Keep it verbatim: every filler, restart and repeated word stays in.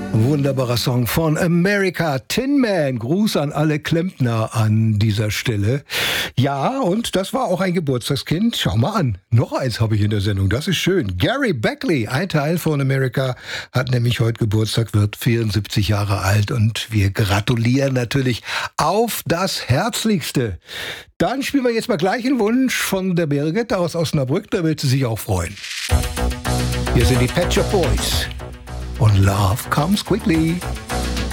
Wunderbarer Song von America, Tin Man. Gruß an alle Klempner an dieser Stelle. Ja, und das war auch ein Geburtstagskind. Schau mal an, noch eins habe ich in der Sendung, das ist schön. Gary Beckley, ein Teil von America, hat nämlich heute Geburtstag, wird vierundsiebzig Jahre alt und wir gratulieren natürlich auf das Herzlichste. Dann spielen wir jetzt mal gleich einen Wunsch von der Birgit aus Osnabrück, da wird sie sich auch freuen. Hier sind die Pet Shop Boys. Und Love Comes Quickly.